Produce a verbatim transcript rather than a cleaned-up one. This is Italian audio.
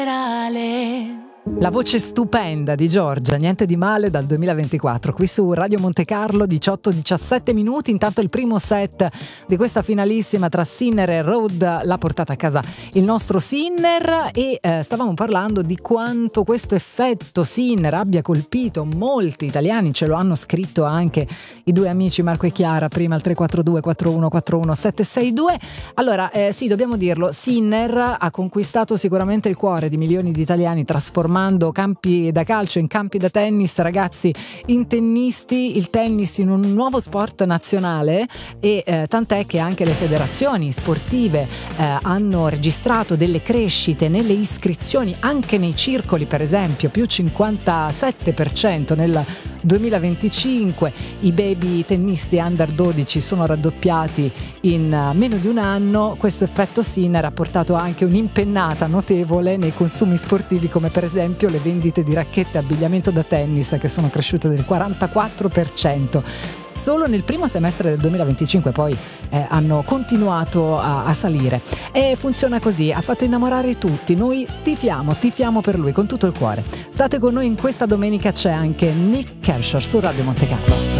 La voce stupenda di Giorgia, niente di male dal duemilaventiquattro, qui su Radio Monte Carlo, diciotto diciassette minuti. Intanto il primo set di questa finalissima tra Sinner e Road l'ha portata a casa il nostro Sinner e eh, stavamo parlando di quanto questo effetto Sinner abbia colpito molti italiani, ce lo hanno scritto anche i due amici Marco e Chiara, prima al tre quattro due quattro uno quattro uno sette sei due. Allora eh, sì, dobbiamo dirlo, Sinner ha conquistato sicuramente il cuore di milioni di italiani trasformando campi da calcio in campi da tennis, ragazzi, in tennisti, il tennis in un nuovo sport nazionale e eh, tant'è che anche le federazioni sportive eh, hanno registrato delle crescite nelle iscrizioni anche nei circoli, per esempio più cinquantasette per cento nel duemilaventicinque. I baby tennisti under dodici sono raddoppiati in uh, meno di un anno. Questo effetto Sinner ha portato anche un'impennata notevole nei consumi sportivi, come per esempio le vendite di racchette e abbigliamento da tennis, che sono cresciute del quarantaquattro per cento solo nel primo semestre del duemilaventicinque. Poi eh, hanno continuato a, a salire e funziona così, ha fatto innamorare tutti. Noi tifiamo, tifiamo per lui con tutto il cuore. State con noi in questa domenica, c'è anche Nick Kershaw su Radio Monte Carlo.